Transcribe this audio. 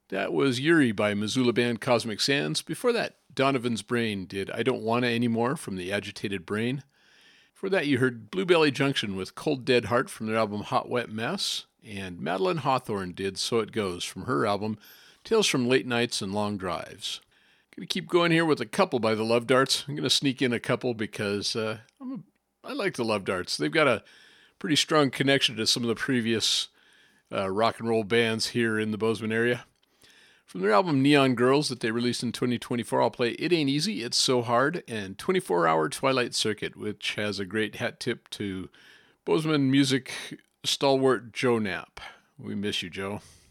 That was Yuri by Missoula band Cosmic Sands. Before that, Donovan's Brain did I Don't Wanna Anymore from the Agitated Brain. Before that, you heard Bluebelly Junction with Cold Dead Heart from their album Hot Wet Mess. And Madeline Hawthorne did So It Goes from her album Tales from Late Nights and Long Drives. Gonna keep going here with a couple by the Love Darts. I'm gonna sneak in a couple because I like the Love Darts. They've got a pretty strong connection to some of the previous rock and roll bands here in the Bozeman area. From their album Neon Girls that they released in 2024, I'll play It Ain't Easy, It's So Hard, and 24-Hour Twilight Circuit, which has a great hat tip to Bozeman music stalwart Joe Knapp. We miss you, Joe.